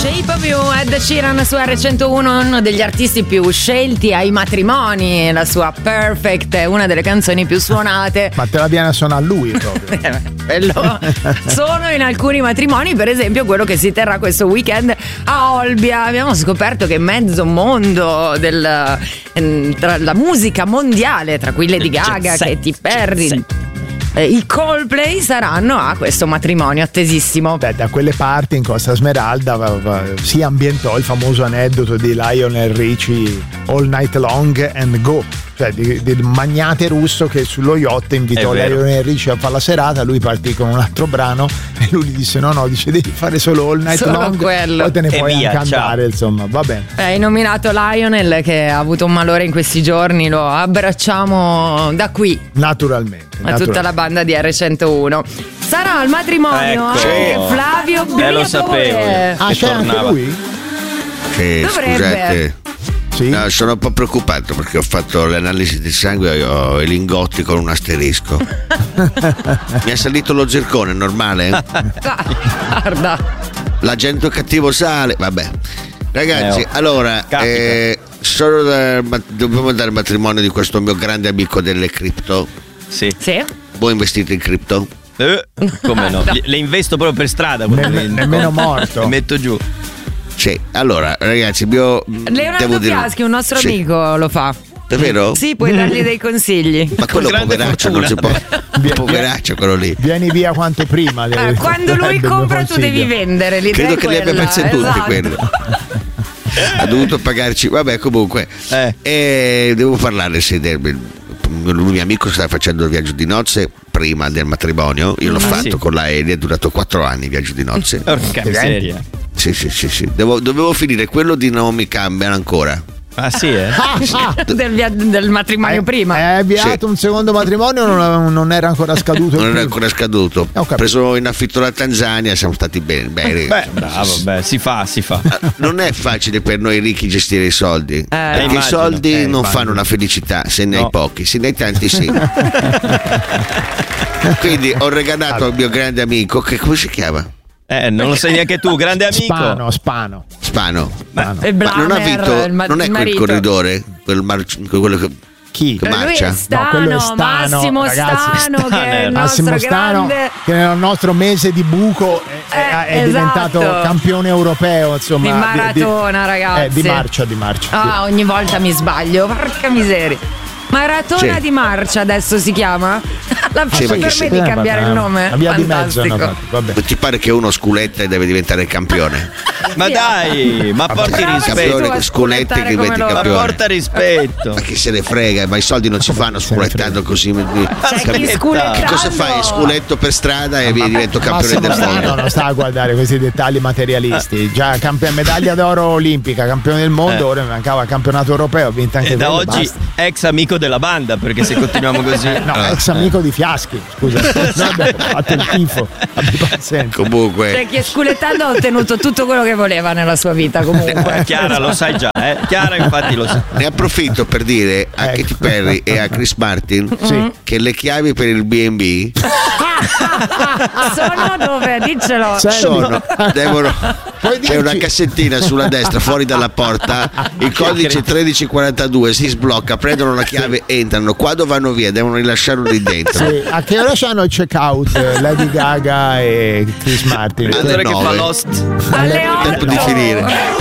Shape of You, Ed Sheeran su R101, uno degli artisti più scelti ai matrimoni. La sua Perfect è una delle canzoni più suonate. Ma te la viene a suonare lui proprio. Bello. Sono in alcuni matrimoni, per esempio quello che si terrà questo weekend a Olbia. Abbiamo scoperto che mezzo mondo tra la musica mondiale, tra cui Lady Gaga, Katy Perry, i Coldplay saranno a questo matrimonio attesissimo. Beh, da quelle parti in Costa Smeralda si ambientò il famoso aneddoto di Lionel Richie All Night Long and Go, cioè del magnate russo che sullo yacht invitò Lionel Richie a fare la serata. Lui partì con un altro brano e lui gli disse no, dice devi fare solo All Night Long, quello. poi te ne puoi anche andare, insomma, va bene. Hai nominato Lionel che ha avuto un malore in questi giorni, lo abbracciamo da qui naturalmente a tutta la banda di R101. Sarà al matrimonio anche Flavio Briatore. Lo sapevo. C'è anche lui? Dovrebbe. Scusate. Sì. No, sono un po' preoccupato perché ho fatto l'analisi del sangue e ho i lingotti con un asterisco. Mi è salito lo zircone, normale? Guarda. L'agente cattivo sale. Vabbè. Ragazzi, allora dobbiamo andare al matrimonio di questo mio grande amico delle cripto. Sì. Voi investite in cripto? Come no? Le investo proprio per strada. Nemmeno morto. Le metto giù. Sì, allora ragazzi, Leonardo Fiaschi, un nostro amico, lo fa. Davvero? Sì, puoi dargli dei consigli. Ma quello poveraccio non si può. Poveraccio quello lì. Vieni via quanto prima. Quando lui compra tu devi vendere. Credo che li abbia perse tutti quello. Ha dovuto pagarci. Vabbè, comunque. E devo parlare lui mio amico stava facendo il viaggio di nozze prima del matrimonio. Io l'ho fatto con la Eli, è durato 4 anni il viaggio di nozze. Porca miseria. Sì. Dovevo finire quello di Naomi Campbell ancora. Ah sì, del matrimonio prima. È avviato un secondo matrimonio, non era ancora scaduto. Non era ancora scaduto. Ho preso in affitto la Tanzania, siamo stati bene. Bravo, si fa. Non è facile per noi ricchi gestire i soldi. Perché immagino, i soldi non fanno la felicità, se ne hai pochi, se ne hai tanti sì. Quindi ho regalato al mio grande amico, che come si chiama? Non lo sai neanche tu, grande amico. Spano. Ma non ha vinto, non è quel corridore, quello che chi? Che marcia? Lui è Stano, quello è Stano, Massimo ragazzi, Stano, che è il Massimo nostro Stano, grande... che nel nostro mese di buco è diventato campione europeo, insomma, di maratona, ragazzi. Di marcia. Ogni volta mi sbaglio, porca miseria. Maratona di marcia adesso si chiama? La faccio per me di cambiare il nome. La via di mezzo, vabbè. Ti pare che uno sculetta e deve diventare campione? Ma dai, ma porti rispetto. Sculetta che diventi campione. Ma porta rispetto. Ma chi se ne frega, ma i soldi non si fanno sculettando così. Che cosa fai? Sculetto per strada e divento campione del mondo. Non sta a guardare questi dettagli materialisti. Già medaglia d'oro olimpica, campione del mondo, ora mi mancava il campionato europeo, ha vinto anche da quello, oggi basta. Ex amico della banda, perché se continuiamo così ex amico di Fiaschi, scusa. Fatto il tifo, abbi pazienza. Comunque, cioè, chi è sculettando ha ottenuto tutto quello che voleva nella sua vita, comunque. Chiara lo sai già, Chiara infatti lo sa. Ne approfitto per dire a Katy Perry e a Chris Martin che le chiavi per il B&B sono dove? Diccelo. C'è una cassettina sulla destra fuori dalla porta, il codice 1342, si sblocca, prendono la chiave, entrano, quando vanno via devono rilasciarlo lì dentro. Sì. A che ora c'hanno il check-out Lady Gaga e Chris Martin? Allora che fa Lost alle 8. Tempo di finire.